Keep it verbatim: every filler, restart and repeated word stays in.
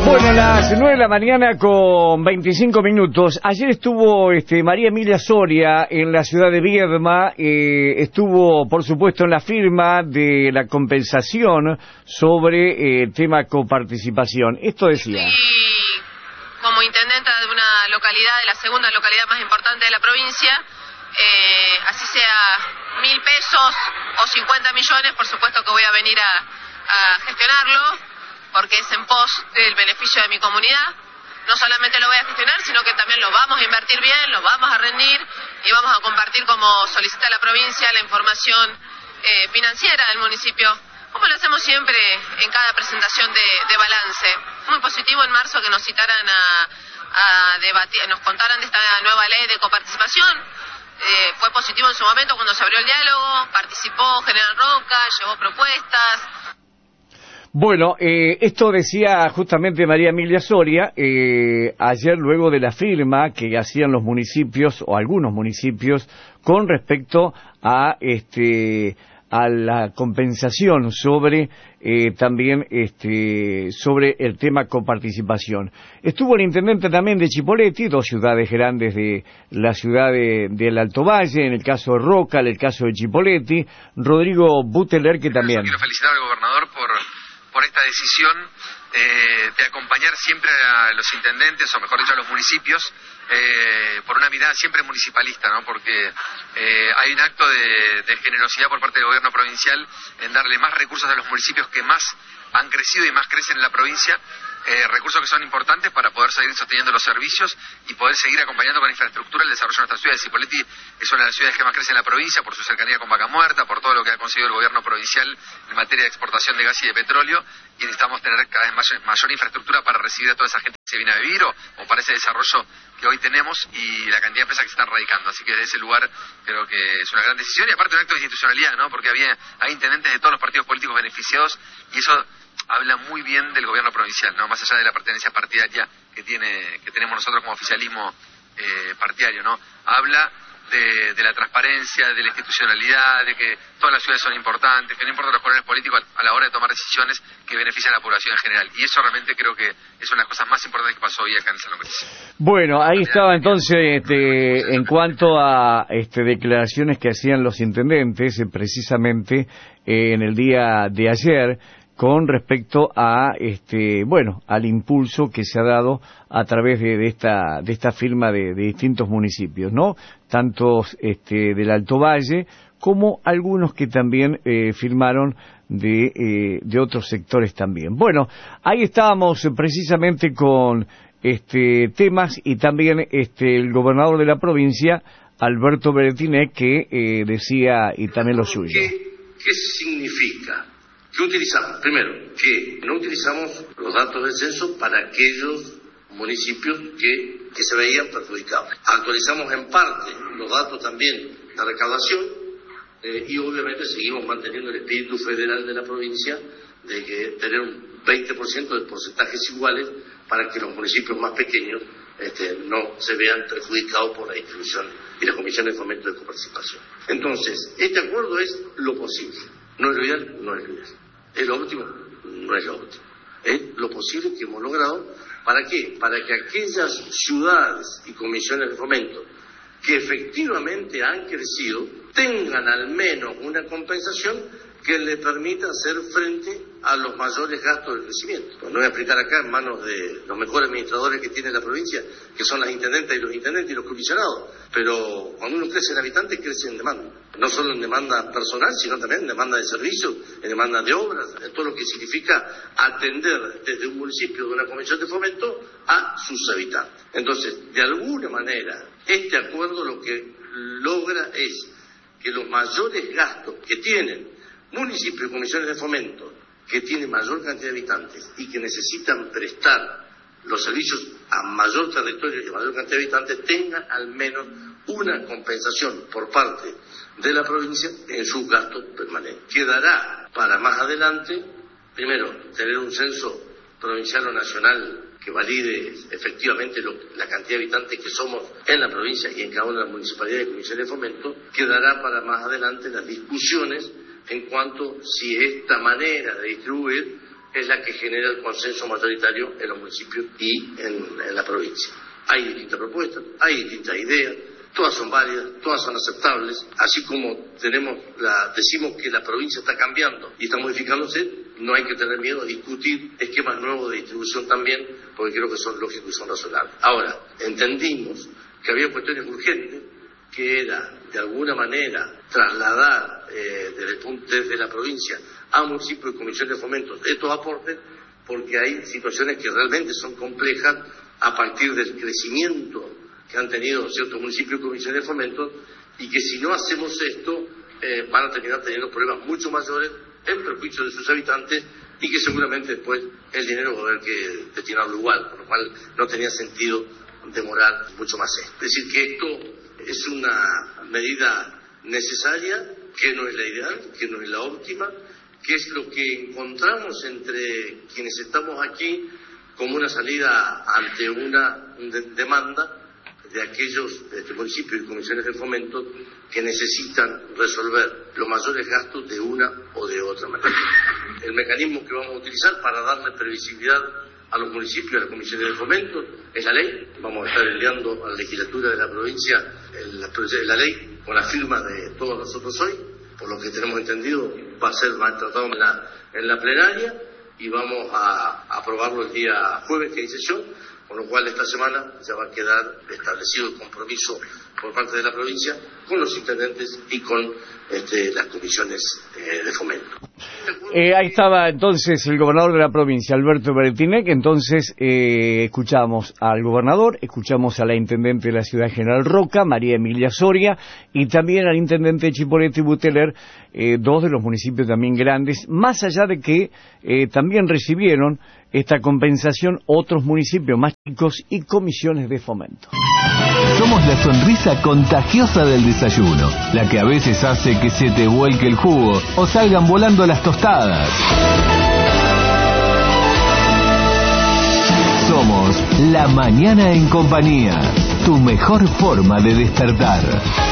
Bueno, las nueve de la mañana con veinticinco minutos. Ayer estuvo este, María Emilia Soria en la ciudad de Viedma. Eh, estuvo, por supuesto, en la firma de la compensación sobre eh, el tema coparticipación. Esto decía. Sí, como intendenta de una localidad, de la segunda localidad más importante de la provincia, eh, así sea mil pesos o cincuenta millones, por supuesto que voy a venir a, a gestionarlo, porque es en pos del beneficio de mi comunidad. No solamente lo voy a gestionar, sino que también lo vamos a invertir bien, lo vamos a rendir y vamos a compartir, como solicita la provincia, la información eh, financiera del municipio, como lo hacemos siempre en cada presentación de, de balance. Muy positivo en marzo que nos citaran a, a debatir, nos contaran de esta nueva ley de coparticipación. Eh, fue positivo en su momento cuando se abrió el diálogo, participó General Roca, llevó propuestas. Bueno, eh, esto decía justamente María Emilia Soria eh, ayer, luego de la firma que hacían los municipios o algunos municipios con respecto a este a la compensación sobre eh, también este sobre el tema coparticipación. Estuvo el intendente también de Chipoleti, dos ciudades grandes de la ciudad de, del Alto Valle, en el caso de Roca, en el caso de Chipoleti, Rodrigo Buteler, que también. Quiero felicitar al gobernador por por esta decisión eh, de acompañar siempre a los intendentes, o mejor dicho a los municipios, eh, por una mirada siempre municipalista, ¿no? Porque eh, hay un acto de, de generosidad por parte del gobierno provincial en darle más recursos a los municipios que más han crecido y más crecen en la provincia, eh, recursos que son importantes para poder seguir sosteniendo los servicios y poder seguir acompañando con infraestructura el desarrollo de nuestras ciudades. Cipolletti es una de las ciudades que más crece en la provincia por su cercanía con Vaca Muerta, por todo lo que ha conseguido el gobierno provincial en materia de exportación de gas y de petróleo, y necesitamos tener cada vez mayor, mayor infraestructura para recibir a toda esa gente que se viene a vivir o, o para ese desarrollo que hoy tenemos y la cantidad de empresas que se están radicando. Así que desde ese lugar creo que es una gran decisión y aparte un acto de institucionalidad, ¿no? Porque había hay intendentes de todos los partidos políticos beneficiados y eso habla muy bien del gobierno provincial, ¿no? Más allá de la pertenencia partidaria que tiene que tenemos nosotros como oficialismo eh, partidario, ¿no? Habla de, de la transparencia, de la institucionalidad, de que todas las ciudades son importantes, que no importan los colores políticos a la hora de tomar decisiones que benefician a la población en general. Y eso realmente creo que es una de las cosas más importantes que pasó hoy acá en San Lorenzo. Bueno, ahí estaba entonces este, en cuanto a este, declaraciones que hacían los intendentes, eh, precisamente eh, en el día de ayer, con respecto a este bueno al impulso que se ha dado a través de, de esta de esta firma de, de distintos municipios, ¿no? Tantos este del Alto Valle como algunos que también eh, firmaron de eh, de otros sectores también. Bueno, ahí estábamos precisamente con este temas y también este el gobernador de la provincia, Alberto Beretinec, que eh, decía y también lo suyo. ¿Qué, qué significa? ¿Qué utilizamos? Primero, que no utilizamos los datos del censo para aquellos municipios que, que se veían perjudicados. Actualizamos en parte los datos también de recaudación eh, y obviamente seguimos manteniendo el espíritu federal de la provincia de que tener un veinte por ciento de porcentajes iguales para que los municipios más pequeños este, no se vean perjudicados por la distribución y la Comisión de Fomento de Coparticipación. Entonces, este acuerdo es lo posible. No es lo ideal, no es lo ideal. ¿Es lo óptimo? No es lo óptimo. Es lo posible que hemos logrado. ¿Para qué? Para que aquellas ciudades y comisiones de fomento que efectivamente han crecido tengan al menos una compensación que le permita hacer frente a los mayores gastos del crecimiento. Pues no voy a explicar acá en manos de los mejores administradores que tiene la provincia, que son las intendentas y los intendentes y los comisionados, pero cuando uno crece en habitantes, crece en demanda. No solo en demanda personal, sino también en demanda de servicios, en demanda de obras, en todo lo que significa atender desde un municipio de una comisión de fomento a sus habitantes. Entonces, de alguna manera, este acuerdo lo que logra es que los mayores gastos que tienen municipios y comisiones de fomento que tienen mayor cantidad de habitantes y que necesitan prestar los servicios a mayor territorio y a mayor cantidad de habitantes tengan al menos una compensación por parte de la provincia en sus gastos permanentes. Quedará para más adelante, primero, tener un censo provincial o nacional que valide efectivamente lo, la cantidad de habitantes que somos en la provincia y en cada una de las municipalidades y comisiones de fomento. Quedará para más adelante las discusiones en cuanto si esta manera de distribuir es la que genera el consenso mayoritario en los municipios y en, en la provincia. Hay distintas propuestas, hay distintas ideas, todas son válidas, todas son aceptables, así como tenemos la, decimos que la provincia está cambiando y está modificándose, no hay que tener miedo a discutir esquemas nuevos de distribución también, porque creo que son lógicos y son razonables. Ahora, entendimos que había cuestiones urgentes, que era, de alguna manera, trasladar eh, desde, el punto, desde la provincia a municipios y comisiones de fomento estos aportes, porque hay situaciones que realmente son complejas a partir del crecimiento que han tenido ciertos municipios y comisiones de fomento, y que si no hacemos esto, eh, van a terminar teniendo problemas mucho mayores en perjuicio de sus habitantes, y que seguramente después el dinero va a haber que destinarlo igual, por lo cual no tenía sentido demorar mucho más esto. Es decir, que esto es una medida necesaria, que no es la ideal, que no es la óptima, que es lo que encontramos entre quienes estamos aquí como una salida ante una de demanda de aquellos de este municipio y comisiones de fomento que necesitan resolver los mayores gastos de una o de otra manera. El mecanismo que vamos a utilizar para darle previsibilidad a los municipios y a las comisiones de fomento es la ley. Vamos a estar enviando a la legislatura de la provincia la, la ley con la firma de todos nosotros hoy, por lo que tenemos entendido va a ser tratado en la, en la plenaria, y vamos a, a aprobarlo el día jueves que hay sesión, con lo cual esta semana ya va a quedar establecido el compromiso por parte de la provincia con los intendentes y con este, las comisiones eh, de fomento. Eh, ahí estaba entonces el gobernador de la provincia, Alberto Bertinec. Entonces eh, escuchamos al gobernador, escuchamos a la intendente de la ciudad General Roca, María Emilia Soria, y también al intendente de Chipolete y Buteler, eh, dos de los municipios también grandes, más allá de que eh, también recibieron esta compensación otros municipios más chicos y comisiones de fomento. Somos la sonrisa contagiosa del desayuno, la que a veces hace que se te vuelque el jugo o salgan volando las tostadas. Somos La Mañana en Compañía, tu mejor forma de despertar.